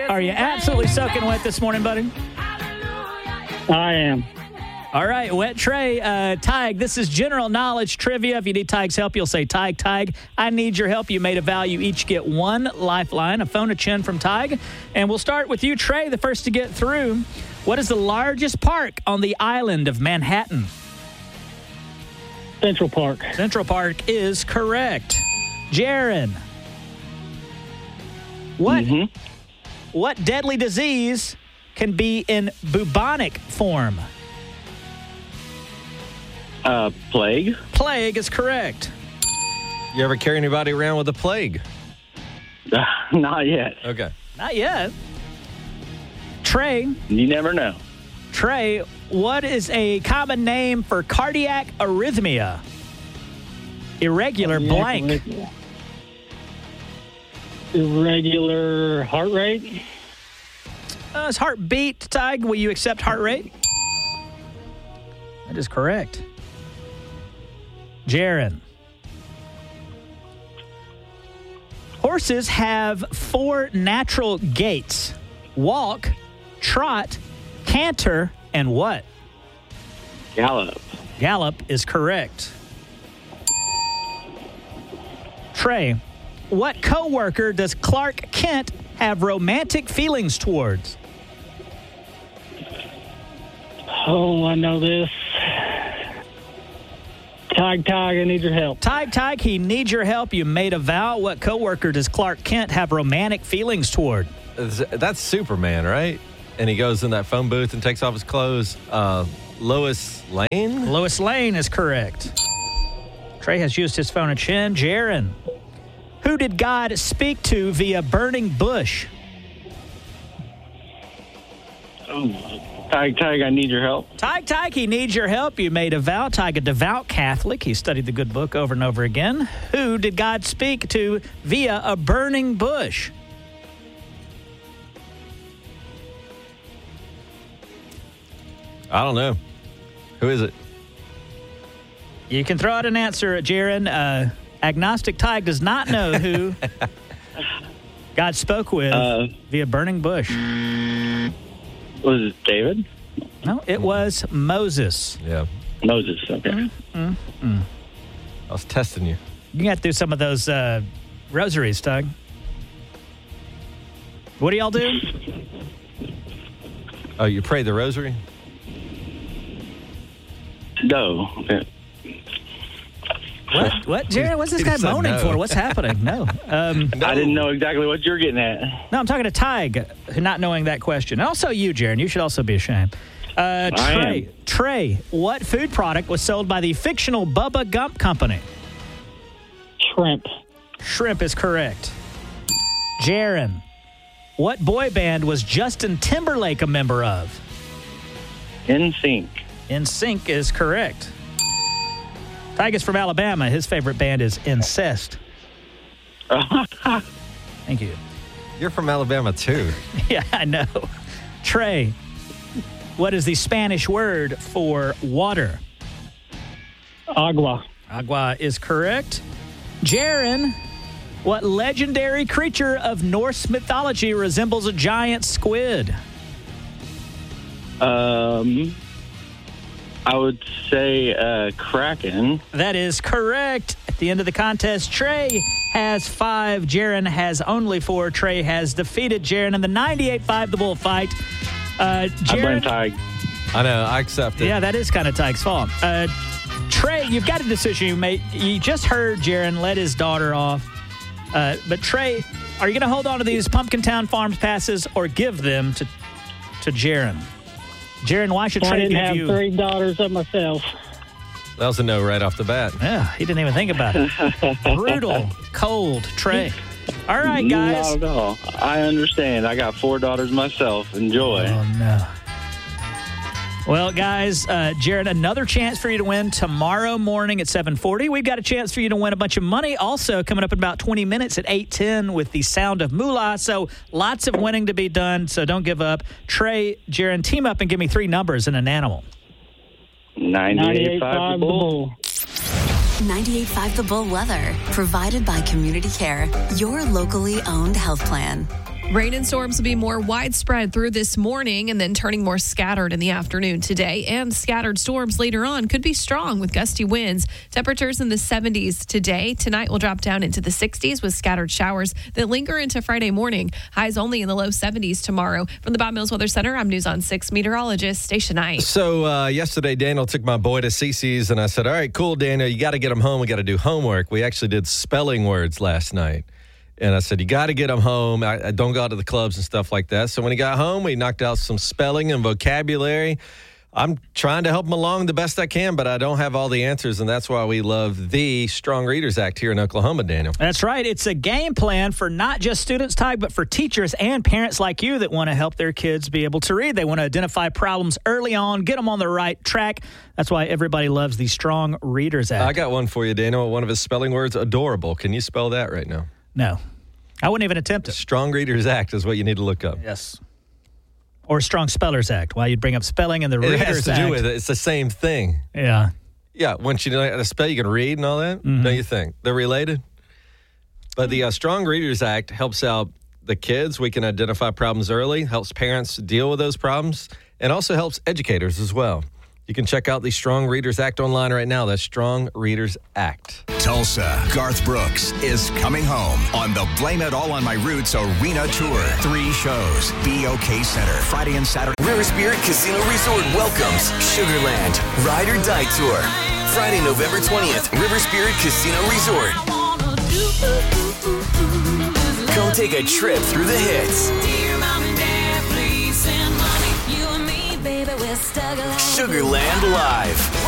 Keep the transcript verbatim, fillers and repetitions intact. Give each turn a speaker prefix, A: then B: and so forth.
A: Are you absolutely soaking wet this morning, buddy?
B: I am.
A: All right, Wet Trey. Uh, Tig, this is general knowledge trivia. If you need Tig's help, you'll say, Tig, Tig, I need your help. You made a vow. You each get one lifeline, a phone a chin from Tig. And we'll start with you, Trey, the first to get through. What is the largest park on the island of Manhattan?
B: Central Park.
A: Central Park is correct. Jaron. What,
B: Mhm.
A: what deadly disease can be in bubonic form?
B: Uh, plague.
A: Plague is correct.
C: You ever carry anybody around with a plague?
B: Not yet.
C: Okay.
A: Not yet. Trey,
B: You never know.
A: Trey, what is a common name for cardiac arrhythmia? Irregular blank.
B: Irregular heart rate.
A: Uh, is heartbeat, Tig? Will you accept heart rate? That is correct. Jaron. Horses have four natural gaits. Walk, trot, canter, and what?
B: Gallop.
A: Gallop is correct. Trey, what coworker does Clark Kent have romantic feelings towards?
B: Oh, I know this. Tig, Tig, I need your help.
A: Tig, Tig, he needs your help. You made a vow. What coworker does Clark Kent have romantic feelings toward?
C: That's Superman, right? And he goes in that phone booth and takes off his clothes. Uh, Lois Lane?
A: Lois Lane is correct. Trey has used his phone a chin. Jaron, who did God speak to via burning bush?
B: Oh, Tig, Tig, I need your help.
A: Tig, Tig, he needs your help. You made a vow. Tig, a devout Catholic. He studied the good book over and over again. Who did God speak to via a burning bush?
C: I don't know. Who is it?
A: You can throw out an answer, Jaron. Uh, agnostic Tig does not know who God spoke with
B: Uh,
A: via burning bush.
B: Was it David?
A: No, it was Moses.
C: Yeah.
B: Moses. Okay.
A: Mm, mm.
C: I was testing you.
A: You got to do some of those uh, rosaries, Tig. What do y'all do?
C: Oh, you pray the rosary?
B: No. Okay.
A: What? What, Jaron? What's this
C: He
A: guy
C: said
A: moaning
C: no.
A: for? What's happening? No. Um,
C: No.
B: I didn't know exactly what you're getting at.
A: no, I'm talking to Tig, not knowing that question. And also you, Jaron. You should also be ashamed. Uh,
B: I
A: Trey,
B: am.
A: Trey, what food product was sold by the fictional Bubba Gump Company?
B: Shrimp.
A: Shrimp is correct. Jaron, what boy band was Justin Timberlake a member of?
B: In sync.
A: N Sync is correct. Tig is from Alabama. His favorite band is Incest. Thank you.
C: You're from Alabama, too.
A: Yeah, I know. Trey, what is the Spanish word for water?
B: Agua.
A: Agua is correct. Jaron, what legendary creature of Norse mythology resembles a giant squid?
B: Um, I would say uh, Kraken.
A: That is correct. At the end of the contest, Trey has five. Jaron has only four. Trey has defeated Jaron in the ninety-eight five The Bullfight. Uh,
B: I blame
A: Jaron,
B: Tig.
C: I know. I accept it.
A: yeah, that is kind of Tig's fault. Uh, Trey, you've got a decision you made. You just heard Jaron let his daughter off. Uh, but Trey, are you going to hold on to these Pumpkin Town Farms passes or give them to to Jaron? Jaron, why should
B: I
A: Trey
B: didn't
A: give
B: have
A: you?
B: three daughters of myself.
C: That was a no right off the bat.
A: Yeah, he didn't even think about it. Brutal, cold Trey. All right, guys.
B: Not at all. I understand. I got four daughters myself. Enjoy.
A: Oh, no. Well, guys, uh, Jaron, another chance for you to win tomorrow morning at seven forty. We've got a chance for you to win a bunch of money also coming up in about twenty minutes at eight ten with the Sound of Moolah. So lots of winning to be done, so don't give up. Trey, Jaron, team up and give me three numbers and an animal.
B: ninety-eight five The Bull.
D: ninety-eight point five The Bull weather, provided by Community Care, your locally owned health plan.
E: Rain and storms will be more widespread through this morning and then turning more scattered in the afternoon today. And scattered storms later on could be strong with gusty winds. Temperatures in the seventies today. Tonight will drop down into the sixties with scattered showers that linger into Friday morning. Highs only in the low seventies tomorrow. From the Bob Mills Weather Center, I'm News on six meteorologist Stacia Knight.
C: So uh, yesterday, Daniel took my boy to Cece's, and I said, all right, cool, Daniel, you got to get him home. We got to do homework. We actually did spelling words last night. And I said, you got to get him home. I, I don't go out to the clubs and stuff like that. So when he got home, we knocked out some spelling and vocabulary. I'm trying to help him along the best I can, but I don't have all the answers, and that's why we love the Strong Readers Act here in Oklahoma, Daniel.
A: That's right. It's a game plan for not just students, Ty, but for teachers and parents like you that want to help their kids be able to read. They want to identify problems early on, get them on the right track. That's why everybody loves the Strong Readers Act.
C: I got one for you, Daniel. One of his spelling words, adorable. Can you spell that right now?
A: No. I wouldn't even attempt it.
C: Strong Readers Act is what you need to look up.
A: Yes. Or Strong Spellers Act. Why you'd bring up spelling and the
C: It
A: Readers
C: has to
A: Act.
C: do with it. It's the same thing.
A: Yeah.
C: Yeah, once you know how to spell, you can read and all that.
A: Mm-hmm.
C: Don't you think? They're related? But the uh, Strong Readers Act helps out the kids. We can identify problems early, helps parents deal with those problems, and also helps educators as well. You can check out the Strong Readers Act online right now. That's Strong Readers Act.
F: Tulsa, Garth Brooks is coming home on the Blame It All on My Roots Arena Tour. Three shows. B O K Center, Friday and Saturday.
G: River Spirit Casino Resort welcomes Sugarland Ride or Die Tour. Friday, November twentieth, River Spirit Casino Resort. Come take a trip through the hits. Sugarland Live.